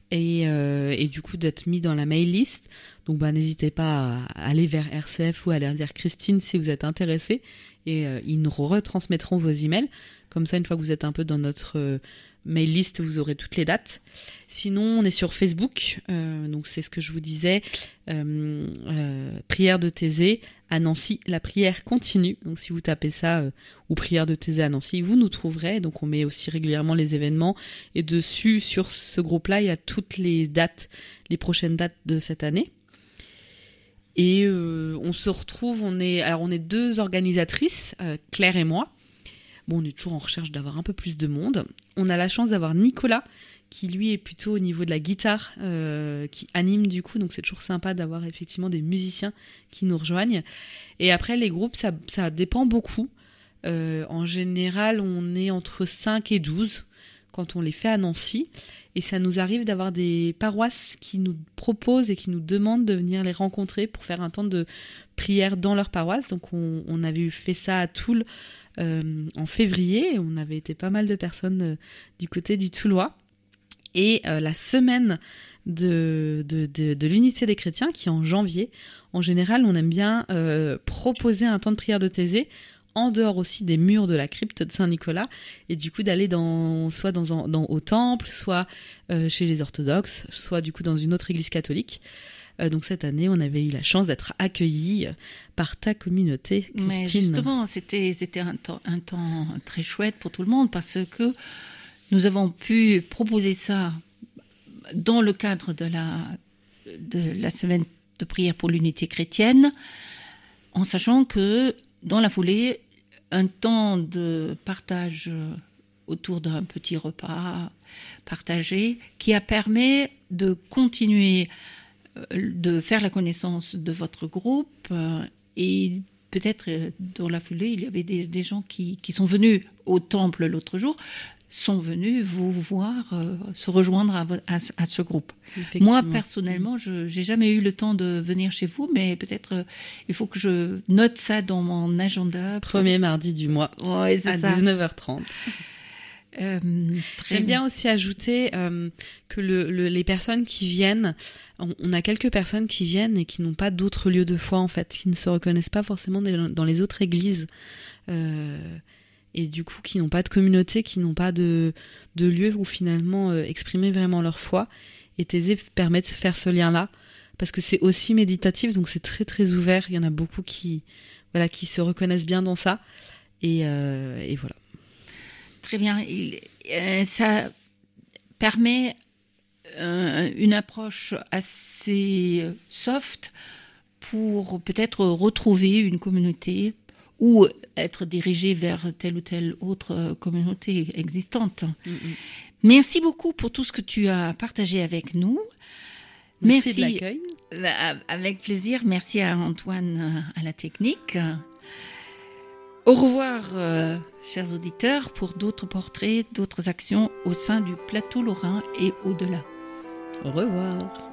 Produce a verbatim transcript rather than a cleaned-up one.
et, euh, et du coup d'être mis dans la mail list. Donc bah, n'hésitez pas à aller vers R C F ou à aller vers Christine si vous êtes intéressé, et euh, ils nous retransmettront vos emails. Comme ça, une fois que vous êtes un peu dans notre euh, mail list, vous aurez toutes les dates. Sinon, on est sur Facebook, euh, donc c'est ce que je vous disais, euh, euh, prière de Thésée à Nancy, la prière continue. Donc si vous tapez ça, euh, ou prière de Thésée à Nancy, vous nous trouverez. Donc on met aussi régulièrement les événements, et dessus, sur ce groupe-là, il y a toutes les dates, les prochaines dates de cette année. Et euh, on se retrouve, on est, alors on est deux organisatrices, euh, Claire et moi. Bon, on est toujours en recherche d'avoir un peu plus de monde. On a la chance d'avoir Nicolas, qui lui est plutôt au niveau de la guitare, euh, qui anime du coup, donc c'est toujours sympa d'avoir effectivement des musiciens qui nous rejoignent. Et après, les groupes, ça, ça dépend beaucoup. Euh, en général, on est entre cinq et douze quand on les fait à Nancy. Et ça nous arrive d'avoir des paroisses qui nous proposent et qui nous demandent de venir les rencontrer pour faire un temps de prière dans leur paroisse. Donc on, on avait fait ça à Toul euh, en février. On avait été pas mal de personnes euh, du côté du Toulois. Et euh, la semaine de, de, de, de l'unité des chrétiens, qui est en janvier, en général, on aime bien euh, proposer un temps de prière de Thésée en dehors aussi des murs de la crypte de Saint-Nicolas, et du coup d'aller dans, soit dans, dans, au temple, soit euh, chez les orthodoxes, soit du coup dans une autre église catholique. Euh, donc cette année, on avait eu la chance d'être accueillis par ta communauté, Christine. Mais justement, c'était, c'était un, temps, un temps très chouette pour tout le monde, parce que nous avons pu proposer ça dans le cadre de la, de la semaine de prière pour l'unité chrétienne, en sachant que dans la foulée, un temps de partage autour d'un petit repas partagé qui a permis de continuer de faire la connaissance de votre groupe, et peut-être dans la foulée, il y avait des, des gens qui, qui sont venus au temple l'autre jour, sont venus vous voir, euh, se rejoindre à, à, à ce groupe. Moi, personnellement, je n'ai jamais eu le temps de venir chez vous, mais peut-être euh, il faut que je note ça dans mon agenda. Premier mardi du mois, ouais, c'est à ça. dix-neuf heures trente. Euh, J'aime bien aussi ajouter euh, que le, le, les personnes qui viennent, on, on a quelques personnes qui viennent et qui n'ont pas d'autres lieux de foi, en fait, qui ne se reconnaissent pas forcément dans les autres églises. Euh, et du coup qui n'ont pas de communauté, qui n'ont pas de, de lieu où finalement euh, exprimer vraiment leur foi. Et Thésée permet de faire ce lien-là, parce que c'est aussi méditatif, donc c'est très très ouvert. Il y en a beaucoup qui, voilà, qui se reconnaissent bien dans ça, et, euh, et voilà. Très bien. Il, euh, ça permet euh, une approche assez soft pour peut-être retrouver une communauté ou être dirigé vers telle ou telle autre communauté existante. Mm-hmm. Merci beaucoup pour tout ce que tu as partagé avec nous. Merci, Merci de l'accueil. Avec plaisir. Merci à Antoine à la technique. Au revoir, euh, chers auditeurs, pour d'autres portraits, d'autres actions au sein du plateau lorrain et au-delà. Au revoir.